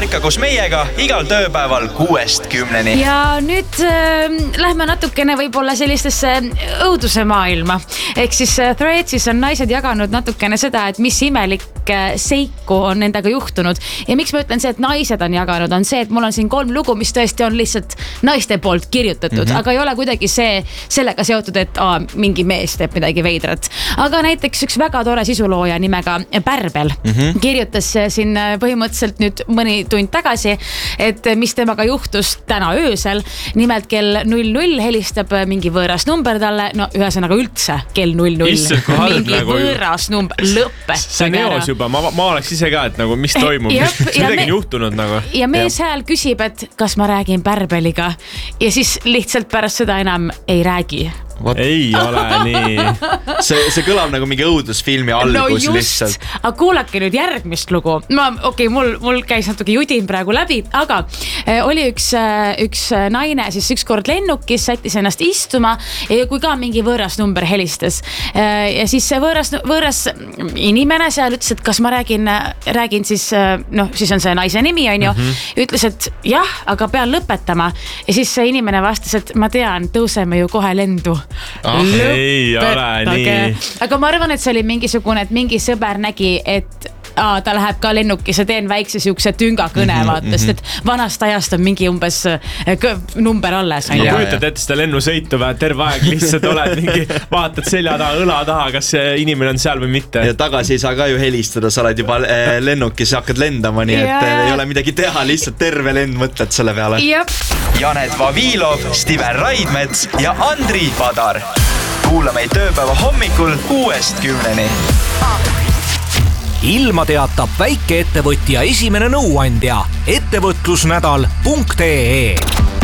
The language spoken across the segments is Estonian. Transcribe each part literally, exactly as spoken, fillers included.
Ärka koos meiega igal tööpäeval kuuest kümneni. Ja nüüd äh, lähme natukene võib-olla sellistesse õuduse maailma. Ehk siis äh, Threadsis on naised jaganud natukene seda, et mis imelik äh, seiku on endaga juhtunud. Ja miks ma ütlen see, et naised on jaganud, on see, et mul on siin kolm lugu, mis tõesti on lihtsalt naiste poolt kirjutatud, mm-hmm. aga ei ole kuidagi see, sellega seotud, et aa, mingi mees teeb midagi veidrat. Aga näiteks üks väga tore sisulooja nimega Pärbel mm-hmm. kirjutas siin põhimõtteliselt nüüd mõni tund tagasi, et mis temaga juhtus täna öösel. Nimelt kell null null helistab mingi võõras number talle, no ühesõnaga üldse kell null null. Mingi nagu võõras number, lõppe. See on eos juba, ma, ma oleks ise ka, et nagu mis toimub, mis midagi on juhtunud nagu. Ja mees hääl küsib, et kas ma räägin Pärbeliga ja siis lihtsalt pärast seda enam ei räägi. What? Ei ole nii. See, see kõlab nagu mingi õudusfilmi algus no just, lihtsalt. Aga kuulake nüüd järgmist lugu. Ma, okei, okay, mul, mul käis natuke judin praegu läbi, aga äh, oli üks, äh, üks naine, siis üks kord lennukis, sättis ennast istuma ja kui ka mingi võõras number helistas. Äh, ja siis see võõras, võõras inimene seal ütles, et kas ma räägin, räägin siis, äh, noh, siis on see naise nimi, on ju, mm-hmm. ütles, et jah, aga pean lõpetama. Ja siis see inimene vastas, et ma tean, tõuseme ju kohe lendu. Oh, ei ole nii. Aga ma arvan, et see oli mingisugune, et mingi sõber nägi, et aa, ta läheb ka lennukis ja teen väikse siukse tünga kõne mm-hmm, vaatast, et vanast ajast on mingi umbes number alles. Ma kujutad ette seda lennusõitu või terve aeg lihtsalt oled mingi, vaatad selja taha, õla taha, kas see inimene on seal või mitte. Ja tagasi ei saa ka ju helistada, sa oled juba lennukis ja hakkad lendama, nii et ja. Ei ole midagi teha, lihtsalt terve lend mõtled selle peale. Jep. Janet Vavilov, Stiver Raidmets ja Andri Padar. Kuula meid tööpäeva hommikul kuuest kümneni. Ilma teatab väikeettevõtja esimene nõuandja ettevõtlusnädal punkt ee.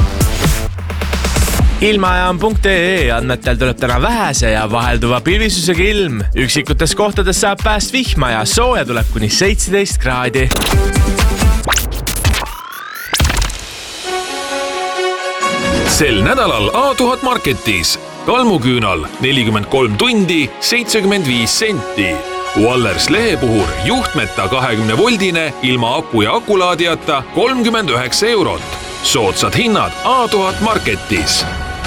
Ilmaajam punkt ee andmetel tuleb täna vähese ja vahelduva pilvisusega ilm. Üksikutes kohtades saab pääst vihma ja sooja tuleb kuni seitseteist kraadi. Sel nädalal A tuhat Marketis. Kalmuküünal nelikümmend kolm tundi, seitsekümmend viis senti. Wallers lehepuhur juhtmeta kahekümne voldine ilma aku ja akulaadijata kolmkümmend üheksa eurot. Soodsad hinnad A tuhat Marketis.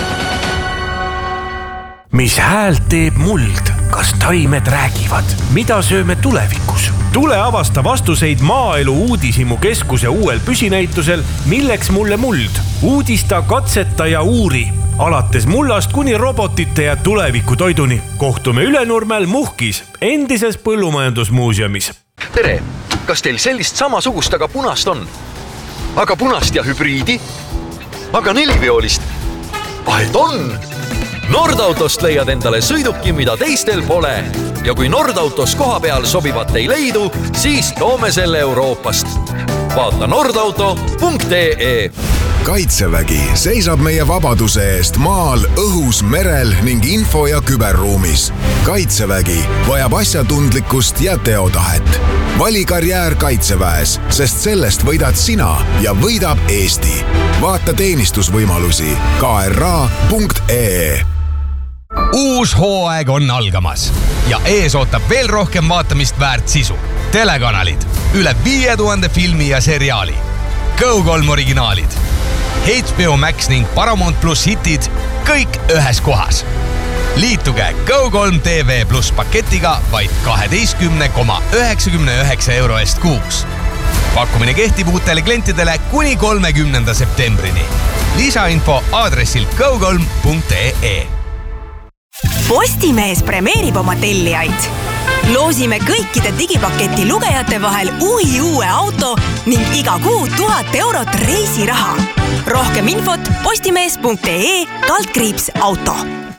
Mis häält teeb muld? Kas taimed räägivad? Mida sööme tulevikus? Tule avasta vastuseid Maaelu Uudishimu keskuse uuel püsinäitusel Milleks mulle muld? Uudista, katseta ja uuri. Alates mullast kuni robotite ja tuleviku toiduni. Kohtume Ülenurmel Muhkis, endises põllumajandusmuuseumis. Tere, kas teil sellist samasugust, aga punast on? Aga punast ja hübriidi? Aga neliveolist? Vahet on! Nordautost leiad endale sõiduki, mida teistel pole. Ja kui Nordautos koha peal sobivat ei leidu, siis toome selle Euroopast. Vaata nordauto punkt ee. Kaitsevägi seisab meie vabaduse eest maal, õhus, merel ning info- ja küberruumis. Kaitsevägi vajab asjatundlikkust ja teotahet. Vali karjäär Kaitseväes, sest sellest võidad sina ja võidab Eesti. Vaata teenistusvõimalusi ka er a punkt ee. Uus hooaeg on algamas ja ees ootab veel rohkem vaatamist väärt sisu. Telekanalid, üle viie tuhande filmi ja seriaali. Go kolm originaalid. H B O Max ning Paramount Plus hitid, kõik ühes kohas. Liituge Go kolm T V Plus paketiga vaid kaheteistkümne koma üheksakümne üheksa euro eest kuuks. Pakkumine kehtib uutele klientidele kuni kolmekümnenda septembrini. Lisainfo aadressil go kolm punkt ee. Postimees premeerib oma tellijaid. Loosime kõikide digipaketi lugejate vahel uhi uue auto ning iga kuu tuhat eurot reisiraha. Rohkem infot postimees punkt ee kaldkriips auto.